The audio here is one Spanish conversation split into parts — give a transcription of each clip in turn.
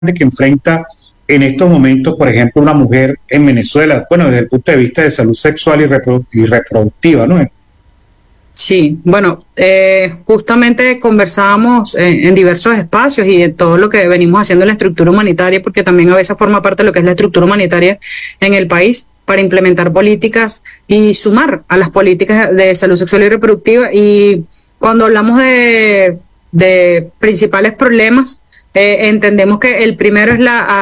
que enfrenta en estos momentos, por ejemplo, una mujer en Venezuela, bueno, desde el punto de vista de salud sexual y reproductiva, ¿no? Sí, bueno, justamente conversábamos en diversos espacios y en todo lo que venimos haciendo en la estructura humanitaria, porque también a veces forma parte de lo que es la estructura humanitaria en el país, para implementar políticas y sumar a las políticas de salud sexual y reproductiva. Y cuando hablamos de principales problemas, entendemos que el primero es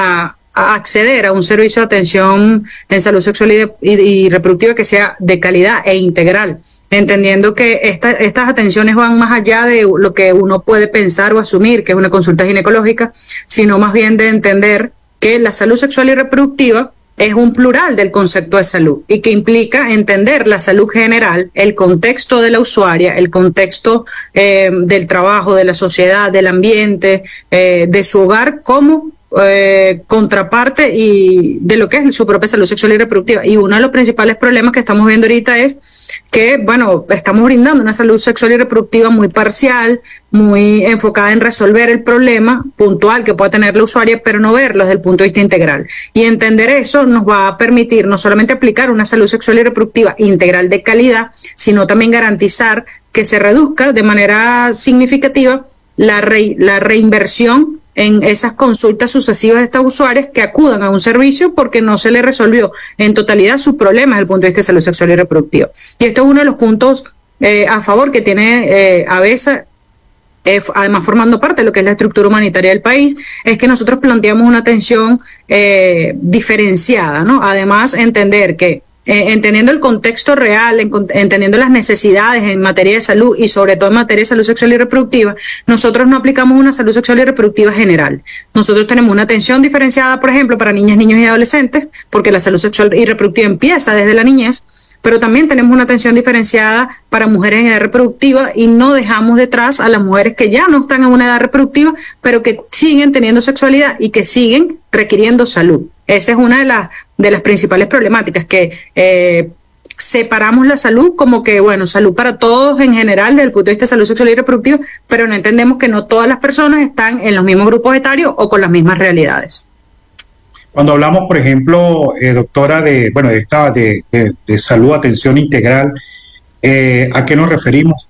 a acceder a un servicio de atención en salud sexual y reproductiva que sea de calidad e integral, entendiendo que estas atenciones van más allá de lo que uno puede pensar o asumir, que es una consulta ginecológica, sino más bien de entender que la salud sexual y reproductiva es un plural del concepto de salud y que implica entender la salud general, el contexto de la usuaria, el contexto del trabajo, de la sociedad, del ambiente, de su hogar como contraparte y de lo que es su propia salud sexual y reproductiva. Y uno de los principales problemas que estamos viendo ahorita es que, bueno, estamos brindando una salud sexual y reproductiva muy parcial, muy enfocada en resolver el problema puntual que pueda tener la usuaria, pero no verlo desde el punto de vista integral. Y entender eso nos va a permitir no solamente aplicar una salud sexual y reproductiva integral de calidad, sino también garantizar que se reduzca de manera significativa la reinversión en esas consultas sucesivas de estas usuarias que acudan a un servicio porque no se le resolvió en totalidad sus problemas desde el punto de vista de salud sexual y reproductiva. Y esto es uno de los puntos a favor que tiene ABESA, además formando parte de lo que es la estructura humanitaria del país, es que nosotros planteamos una atención diferenciada, ¿no? Además, entender que entendiendo el contexto real, entendiendo las necesidades en materia de salud y sobre todo en materia de salud sexual y reproductiva, nosotros no aplicamos una salud sexual y reproductiva general. Nosotros tenemos una atención diferenciada, por ejemplo, para niñas, niños y adolescentes, porque la salud sexual y reproductiva empieza desde la niñez, pero también tenemos una atención diferenciada para mujeres en edad reproductiva y no dejamos detrás a las mujeres que ya no están en una edad reproductiva, pero que siguen teniendo sexualidad y que siguen requiriendo salud. Esa es una de las principales problemáticas, que separamos la salud como que, bueno, salud para todos en general desde el punto de vista de salud sexual y reproductiva, pero no entendemos que no todas las personas están en los mismos grupos etarios o con las mismas realidades. Cuando hablamos, por ejemplo, doctora, de salud, atención integral, ¿a qué nos referimos?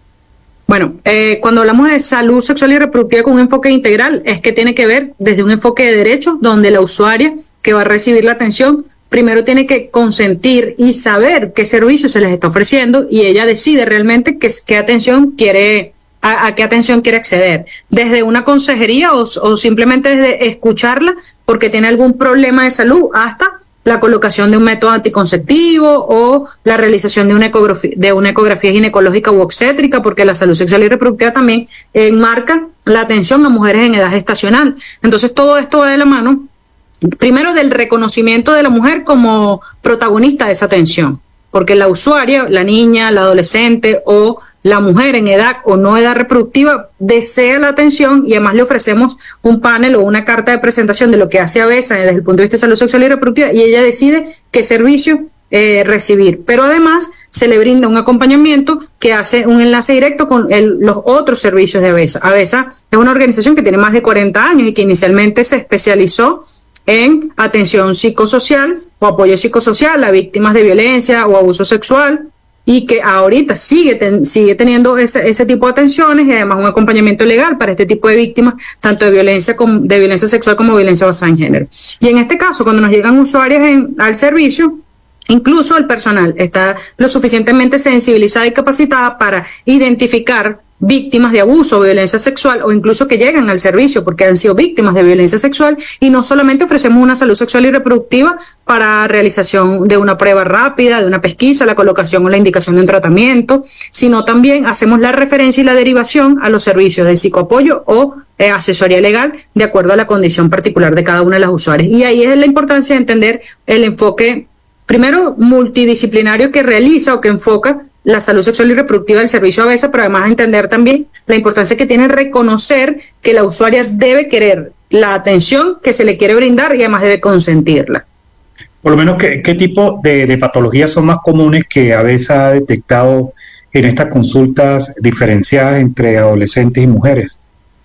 Bueno, cuando hablamos de salud sexual y reproductiva con un enfoque integral, es que tiene que ver desde un enfoque de derechos, donde la usuaria que va a recibir la atención primero tiene que consentir y saber qué servicio se les está ofreciendo y ella decide realmente qué atención quiere, a qué atención quiere acceder, desde una consejería o simplemente desde escucharla porque tiene algún problema de salud hasta la colocación de un método anticonceptivo o la realización de una ecografía ginecológica u obstétrica, porque la salud sexual y reproductiva también enmarca la atención a mujeres en edad gestacional. Entonces todo esto va de la mano, primero, del reconocimiento de la mujer como protagonista de esa atención, porque la usuaria, la niña, la adolescente o la mujer en edad o no edad reproductiva desea la atención y además le ofrecemos un panel o una carta de presentación de lo que hace ABESA desde el punto de vista de salud sexual y reproductiva y ella decide qué servicio recibir. Pero además se le brinda un acompañamiento que hace un enlace directo con los otros servicios de ABESA. ABESA es una organización que tiene más de 40 años y que inicialmente se especializó en atención psicosocial o apoyo psicosocial a víctimas de violencia o abuso sexual y que ahorita sigue teniendo ese tipo de atenciones y además un acompañamiento legal para este tipo de víctimas, tanto de violencia sexual como violencia basada en género. Y en este caso, cuando nos llegan usuarias al servicio, incluso el personal está lo suficientemente sensibilizada y capacitada para identificar víctimas de abuso o violencia sexual o incluso que llegan al servicio porque han sido víctimas de violencia sexual y no solamente ofrecemos una salud sexual y reproductiva para realización de una prueba rápida, de una pesquisa, la colocación o la indicación de un tratamiento, sino también hacemos la referencia y la derivación a los servicios de psicoapoyo o asesoría legal de acuerdo a la condición particular de cada una de las usuarias. Y ahí es la importancia de entender el enfoque, primero, multidisciplinario que realiza o que enfoca la salud sexual y reproductiva del servicio ABESA, pero además entender también la importancia que tiene reconocer que la usuaria debe querer la atención que se le quiere brindar y además debe consentirla. Por lo menos, ¿qué tipo de patologías son más comunes que ABESA ha detectado en estas consultas diferenciadas entre adolescentes y mujeres?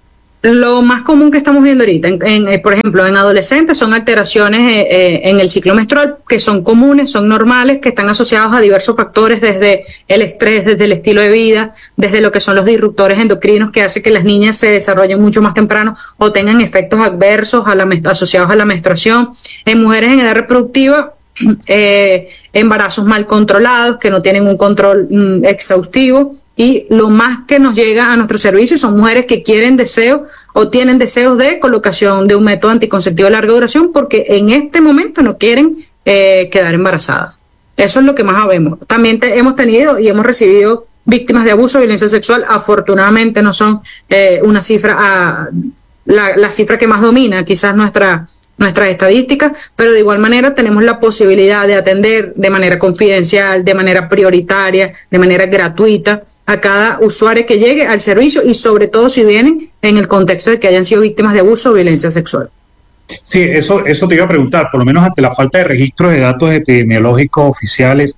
Lo más común que estamos viendo ahorita, por ejemplo, en adolescentes, son alteraciones en el ciclo menstrual que son comunes, son normales, que están asociados a diversos factores, desde el estrés, desde el estilo de vida, desde lo que son los disruptores endocrinos que hace que las niñas se desarrollen mucho más temprano o tengan efectos adversos asociados a la menstruación. En mujeres en edad reproductiva, embarazos mal controlados, que no tienen un control exhaustivo, y lo más que nos llega a nuestro servicio son mujeres que tienen deseos de colocación de un método anticonceptivo de larga duración porque en este momento no quieren quedar embarazadas. Eso es lo que más vemos. También hemos tenido y hemos recibido víctimas de abuso, violencia sexual. Afortunadamente no son una cifra, la cifra que más domina quizás nuestras estadísticas, pero de igual manera tenemos la posibilidad de atender de manera confidencial, de manera prioritaria, de manera gratuita a cada usuario que llegue al servicio, y sobre todo si vienen en el contexto de que hayan sido víctimas de abuso o violencia sexual. Sí, eso te iba a preguntar, por lo menos ante la falta de registro de datos epidemiológicos oficiales,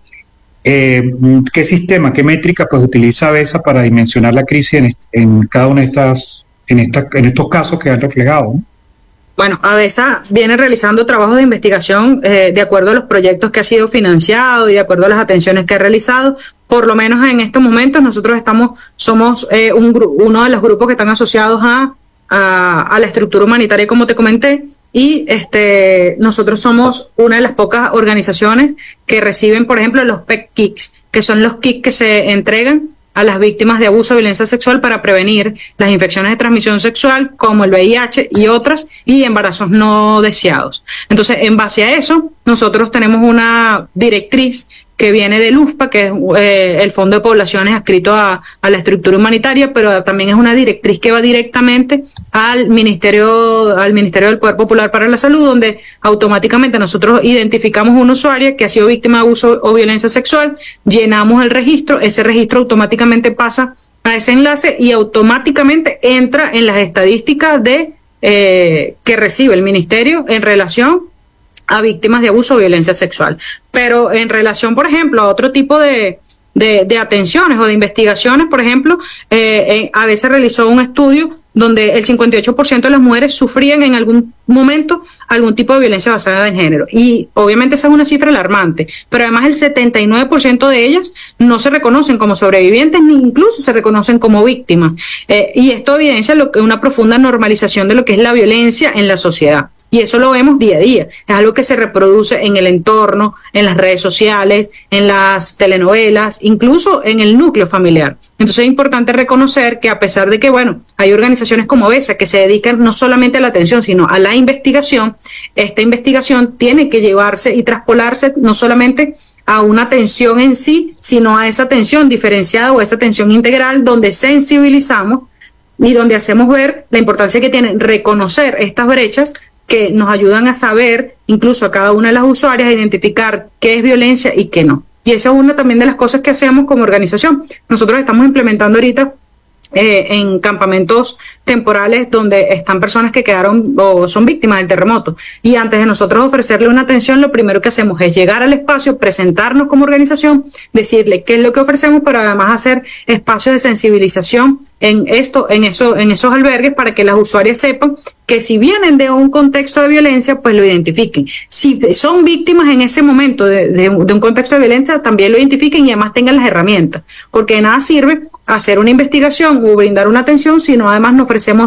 ¿qué sistema, qué métrica pues utiliza ABESA para dimensionar la crisis en cada una de en estos casos que han reflejado, ¿no? Bueno, ABESA viene realizando trabajos de investigación de acuerdo a los proyectos que ha sido financiado y de acuerdo a las atenciones que ha realizado. Por lo menos en estos momentos nosotros somos uno de los grupos que están asociados a la estructura humanitaria, como te comenté, y nosotros somos una de las pocas organizaciones que reciben, por ejemplo, los PEC Kits, que son los kits que se entregan a las víctimas de abuso o violencia sexual para prevenir las infecciones de transmisión sexual como el VIH y otras, y embarazos no deseados. Entonces, en base a eso, nosotros tenemos una directriz que viene del UFPA, que es el Fondo de Poblaciones adscrito a la estructura humanitaria, pero también es una directriz que va directamente al Ministerio del Poder Popular para la Salud, donde automáticamente nosotros identificamos una usuaria que ha sido víctima de abuso o violencia sexual, llenamos el registro, ese registro automáticamente pasa a ese enlace y automáticamente entra en las estadísticas que recibe el Ministerio en relación a víctimas de abuso o violencia sexual. Pero en relación, por ejemplo, a otro tipo de atenciones o de investigaciones, por ejemplo, a veces realizó un estudio donde el 58% de las mujeres sufrían en algún momento algún tipo de violencia basada en género. Y obviamente esa es una cifra alarmante, pero además el 79% de ellas no se reconocen como sobrevivientes ni incluso se reconocen como víctimas. Y esto evidencia una profunda normalización de lo que es la violencia en la sociedad. Y eso lo vemos día a día. Es algo que se reproduce en el entorno, en las redes sociales, en las telenovelas, incluso en el núcleo familiar. Entonces es importante reconocer que a pesar de que, bueno, hay organizaciones como ABESA que se dedican no solamente a la atención, sino a la investigación, esta investigación tiene que llevarse y traspolarse no solamente a una atención en sí, sino a esa atención diferenciada o esa atención integral donde sensibilizamos y donde hacemos ver la importancia que tiene reconocer estas brechas que nos ayudan a saber, incluso a cada una de las usuarias, a identificar qué es violencia y qué no. Y esa es una también de las cosas que hacemos como organización. Nosotros estamos implementando ahorita en campamentos temporales donde están personas que quedaron o son víctimas del terremoto, y antes de nosotros ofrecerle una atención, lo primero que hacemos es llegar al espacio, presentarnos como organización, decirle qué es lo que ofrecemos, pero además hacer espacios de sensibilización en esos albergues para que las usuarias sepan que si vienen de un contexto de violencia, pues lo identifiquen. Si son víctimas en ese momento de un contexto de violencia, también lo identifiquen y además tengan las herramientas, porque de nada sirve hacer una investigación o brindar una atención si no además nos ofrecemos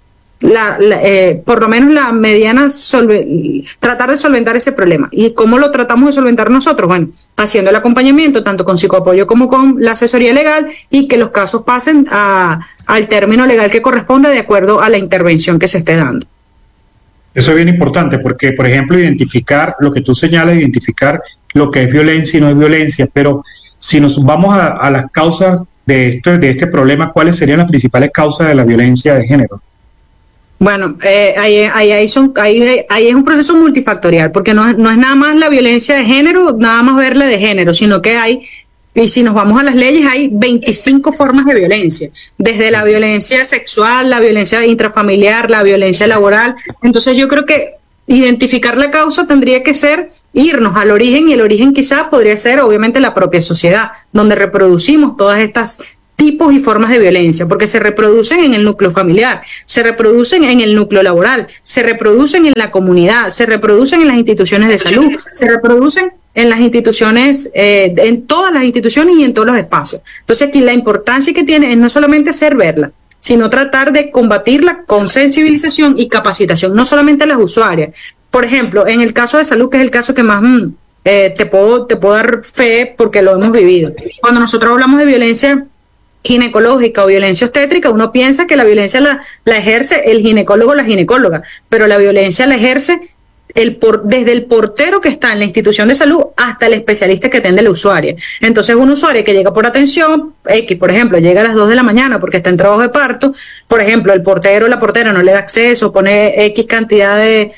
por lo menos la mediana, tratar de solventar ese problema. ¿Y cómo lo tratamos de solventar nosotros? Bueno, haciendo el acompañamiento tanto con psicoapoyo como con la asesoría legal, y que los casos pasen al término legal que corresponda de acuerdo a la intervención que se esté dando. Eso es bien importante porque, por ejemplo, identificar lo que tú señalas, identificar lo que es violencia y no es violencia, pero si nos vamos a las causas de este problema, ¿cuáles serían las principales causas de la violencia de género? Bueno, ahí es un proceso multifactorial, porque no es nada más la violencia de género, nada más verla de género, sino que y si nos vamos a las leyes, hay 25 formas de violencia, desde la violencia sexual, la violencia intrafamiliar, la violencia laboral. Entonces yo creo que identificar la causa tendría que ser irnos al origen, y el origen quizás podría ser obviamente la propia sociedad, donde reproducimos todas estas tipos y formas de violencia, porque se reproducen en el núcleo familiar, se reproducen en el núcleo laboral, se reproducen en la comunidad, se reproducen en las instituciones de salud, se reproducen en las instituciones, en todas las instituciones y en todos los espacios. Entonces aquí la importancia que tiene es no solamente hacer verla, sino tratar de combatirla con sensibilización y capacitación, no solamente a las usuarias. Por ejemplo, en el caso de salud, que es el caso que más te puedo dar fe porque lo hemos vivido. Cuando nosotros hablamos de violencia ginecológica o violencia obstétrica, uno piensa que la violencia la ejerce el ginecólogo o la ginecóloga, pero la violencia la ejerce desde el portero que está en la institución de salud hasta el especialista que atiende a la usuaria. Entonces, un usuario que llega por atención, X, por ejemplo, llega a las 2 de la mañana porque está en trabajo de parto, por ejemplo, el portero o la portera no le da acceso, pone X cantidad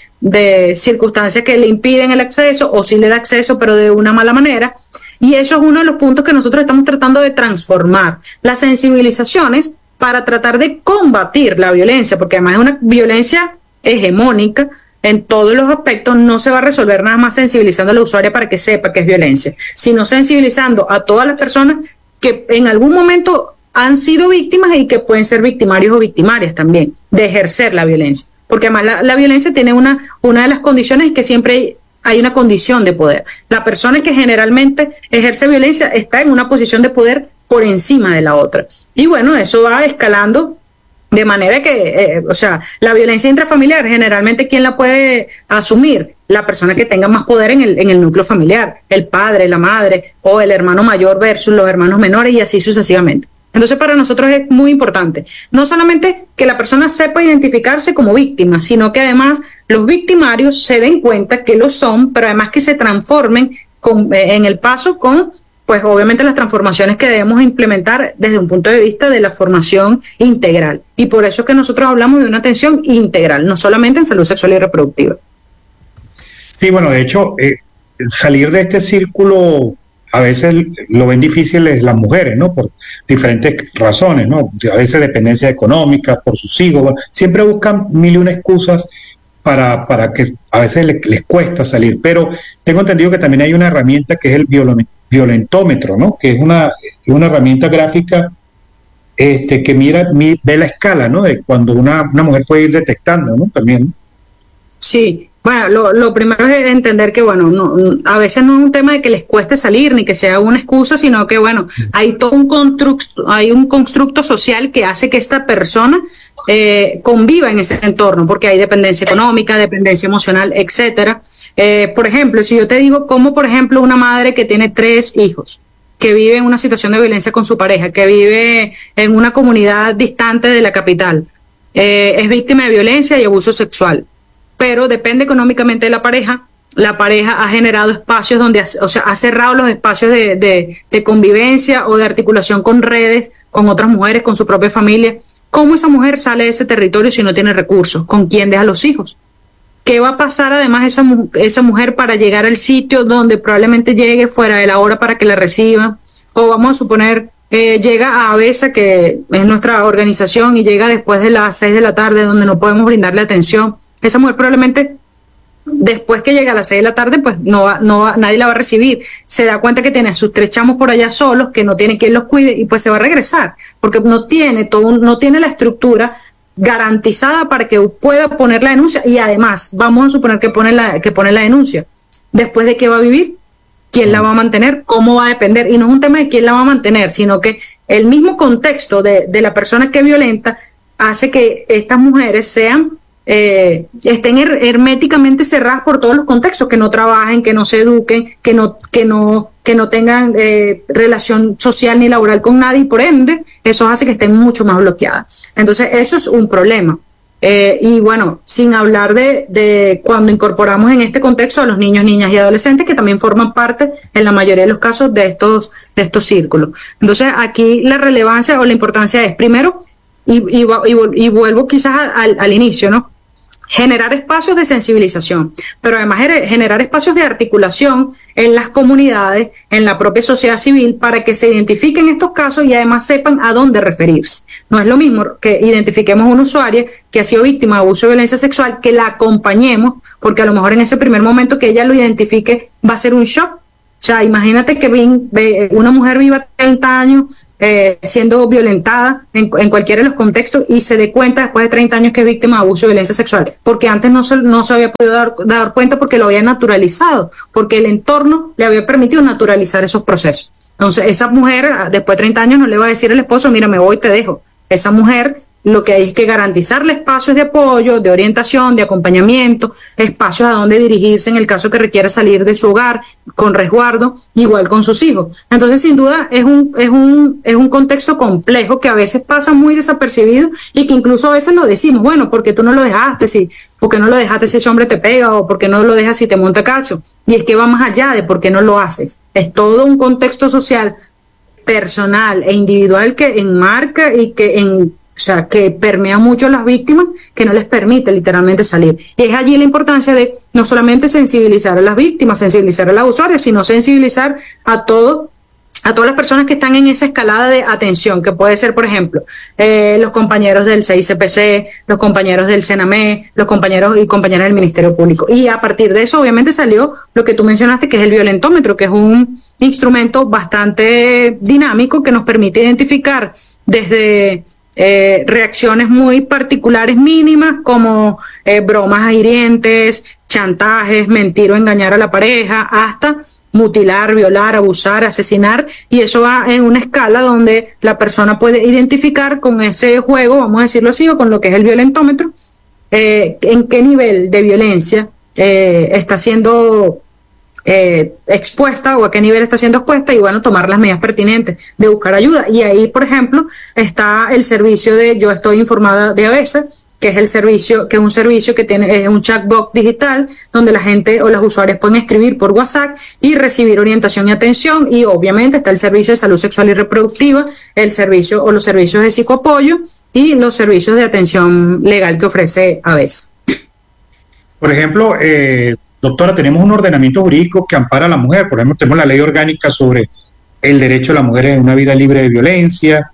de circunstancias que le impiden el acceso, o sí le da acceso, pero de una mala manera. Y eso es uno de los puntos que nosotros estamos tratando de transformar, las sensibilizaciones para tratar de combatir la violencia, porque además es una violencia hegemónica en todos los aspectos. No se va a resolver nada más sensibilizando a la usuaria para que sepa que es violencia, sino sensibilizando a todas las personas que en algún momento han sido víctimas y que pueden ser victimarios o victimarias también de ejercer la violencia, porque además la violencia tiene una de las condiciones que siempre hay una condición de poder. La persona que generalmente ejerce violencia está en una posición de poder por encima de la otra. Y bueno, eso va escalando de manera que, la violencia intrafamiliar, generalmente, ¿quién la puede asumir? La persona que tenga más poder en el núcleo familiar, el padre, la madre, o el hermano mayor versus los hermanos menores, y así sucesivamente. Entonces, para nosotros es muy importante, no solamente que la persona sepa identificarse como víctima, sino que además los victimarios se den cuenta que lo son, pero además que se transformen en el paso con, pues obviamente, las transformaciones que debemos implementar desde un punto de vista de la formación integral. Y por eso es que nosotros hablamos de una atención integral, no solamente en salud sexual y reproductiva. Sí, bueno, de hecho, salir de este círculo a veces lo ven difícil es las mujeres, ¿no? Por diferentes razones, ¿no? A veces dependencia económica, por sus hijos, bueno, siempre buscan mil y una excusas para que a veces les cuesta salir, pero tengo entendido que también hay una herramienta que es el violentómetro, ¿no? Que es una herramienta gráfica que ve la escala, ¿no? De cuando una mujer puede ir detectando, ¿no? También. Sí. Bueno, lo primero es entender que, bueno, a veces no es un tema de que les cueste salir ni que sea una excusa, sino que, bueno, hay todo un constructo social que hace que esta persona conviva en ese entorno, porque hay dependencia económica, dependencia emocional, etcétera. Por ejemplo, si yo te digo cómo, por ejemplo, una madre que tiene 3 hijos, que vive en una situación de violencia con su pareja, que vive en una comunidad distante de la capital, es víctima de violencia y abuso sexual, pero depende económicamente de la pareja ha generado espacios donde, ha cerrado los espacios de convivencia o de articulación con redes, con otras mujeres, con su propia familia. ¿Cómo esa mujer sale de ese territorio si no tiene recursos? ¿Con quién deja los hijos? ¿Qué va a pasar además esa mujer para llegar al sitio donde probablemente llegue fuera de la hora para que la reciban? O vamos a suponer, llega a ABESA, que es nuestra organización, y llega después de las 6 de la tarde, donde no podemos brindarle atención. Esa mujer probablemente, después que llega a las 6 de la tarde, pues nadie la va a recibir. Se da cuenta que tiene a sus 3 chamos por allá solos, que no tiene quien los cuide, y pues se va a regresar, porque no tiene la estructura garantizada para que pueda poner la denuncia. Y además, vamos a suponer que pone la denuncia. ¿Después de qué va a vivir? ¿Quién la va a mantener? ¿Cómo va a depender? Y no es un tema de quién la va a mantener, sino que el mismo contexto de la persona que violenta hace que estas mujeres estén herméticamente cerradas por todos los contextos, que no trabajen, que no se eduquen, que no tengan relación social ni laboral con nadie, y por ende eso hace que estén mucho más bloqueadas. Entonces eso es un problema. Y bueno, sin hablar de cuando incorporamos en este contexto a los niños, niñas y adolescentes, que también forman parte en la mayoría de los casos de estos círculos. Entonces aquí la relevancia o la importancia es, primero, y vuelvo quizás al inicio, ¿no? Generar espacios de sensibilización, pero además generar espacios de articulación en las comunidades, en la propia sociedad civil, para que se identifiquen estos casos y además sepan a dónde referirse. No es lo mismo que identifiquemos una usuaria que ha sido víctima de abuso de violencia sexual, que la acompañemos, porque a lo mejor en ese primer momento que ella lo identifique va a ser un shock. O sea, imagínate que una mujer viva 30 años siendo violentada en cualquiera de los contextos y se dé cuenta después de 30 años que es víctima de abuso y violencia sexual, porque antes no se había podido dar cuenta porque lo había naturalizado, porque el entorno le había permitido naturalizar esos procesos. Entonces esa mujer después de 30 años no le va a decir al esposo, mira, me voy, te dejo. Esa mujer lo que hay es que garantizarle espacios de apoyo, de orientación, de acompañamiento, espacios a donde dirigirse en el caso que requiera salir de su hogar con resguardo, igual con sus hijos. Entonces, sin duda, es un contexto complejo que a veces pasa muy desapercibido y que incluso a veces lo decimos, bueno, ¿por qué tú no lo dejaste? ¿Por qué no lo dejaste si ese hombre te pega? ¿O por qué no lo dejas si te monta cacho? Y es que va más allá de por qué no lo haces. Es todo un contexto social, personal e individual que enmarca y que permea mucho a las víctimas, que no les permite literalmente salir. Y es allí la importancia de no solamente sensibilizar a las víctimas, sensibilizar a los usuarios, sino sensibilizar a todas las personas que están en esa escalada de atención, que puede ser, por ejemplo, los compañeros del CICPC, los compañeros del CENAME, los compañeros y compañeras del Ministerio Público. Y a partir de eso, obviamente, salió lo que tú mencionaste, que es el violentómetro, que es un instrumento bastante dinámico que nos permite identificar desde reacciones muy particulares mínimas como bromas hirientes, chantajes, mentir o engañar a la pareja, hasta mutilar, violar, abusar, asesinar, y eso va en una escala donde la persona puede identificar con ese juego, vamos a decirlo así, o con lo que es el violentómetro, en qué nivel de violencia está siendo expuesta o a qué nivel está siendo expuesta y bueno, tomar las medidas pertinentes de buscar ayuda. Y ahí, por ejemplo, está el servicio de Yo Estoy Informada de ABESA, que es el servicio, que es un servicio que tiene, es un chatbot digital donde la gente o los usuarios pueden escribir por WhatsApp y recibir orientación y atención. Y obviamente está el servicio de salud sexual y reproductiva, el servicio o los servicios de psicoapoyo y los servicios de atención legal que ofrece ABESA. Por ejemplo, doctora, tenemos un ordenamiento jurídico que ampara a la mujer. Por ejemplo, tenemos la ley orgánica sobre el derecho de la mujer a una vida libre de violencia.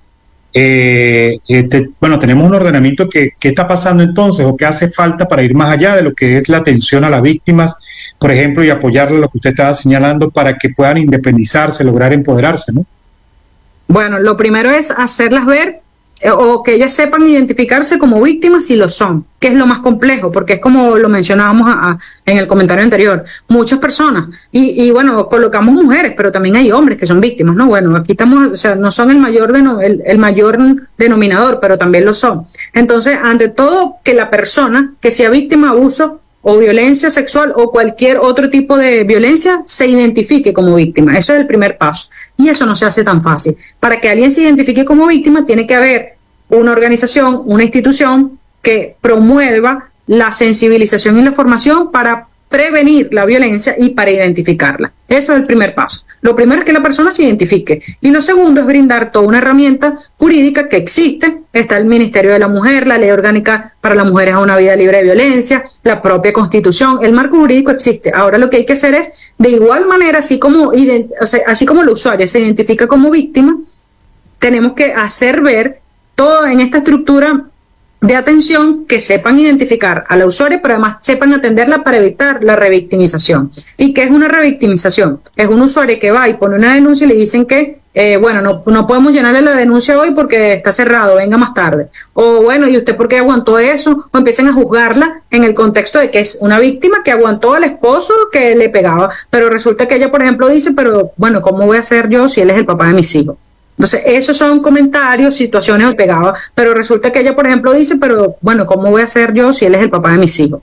Bueno, tenemos un ordenamiento ¿qué está pasando entonces o qué hace falta para ir más allá de lo que es la atención a las víctimas, por ejemplo, y apoyarle lo que usted estaba señalando para que puedan independizarse, lograr empoderarse, ¿no? Bueno, lo primero es hacerlas ver o que ellas sepan identificarse como víctimas si lo son, que es lo más complejo, porque es como lo mencionábamos en el comentario anterior, muchas personas, y bueno, colocamos mujeres, pero también hay hombres que son víctimas, ¿no? Bueno, aquí estamos, o sea, no son el mayor denominador, pero también lo son. Entonces, ante todo, que la persona que sea víctima de abuso o violencia sexual o cualquier otro tipo de violencia se identifique como víctima. Eso es el primer paso. Y eso no se hace tan fácil. Para que alguien se identifique como víctima, tiene que haber una organización, una institución que promueva la sensibilización y la formación para prevenir la violencia y para identificarla. Eso es el primer paso. Lo primero es que la persona se identifique y lo segundo es brindar toda una herramienta jurídica que existe. Está el Ministerio de la Mujer, la Ley Orgánica para las Mujeres a una Vida Libre de Violencia, la propia Constitución, el marco jurídico existe. Ahora lo que hay que hacer es, de igual manera, así como el usuario se identifica como víctima, tenemos que hacer ver todo en esta estructura de atención que sepan identificar a la usuaria, pero además sepan atenderla para evitar la revictimización. ¿Y qué es una revictimización? Es un usuario que va y pone una denuncia y le dicen que, no podemos llenarle la denuncia hoy porque está cerrado, venga más tarde. O bueno, ¿y usted por qué aguantó eso? O empiezan a juzgarla en el contexto de que es una víctima que aguantó al esposo que le pegaba, pero resulta que ella, por ejemplo, dice, pero bueno, ¿cómo voy a hacer yo si él es el papá de mis hijos? Entonces, esos son comentarios, situaciones que pegaba, pero resulta que ella, por ejemplo, dice, pero bueno, ¿cómo voy a hacer yo si él es el papá de mis hijos?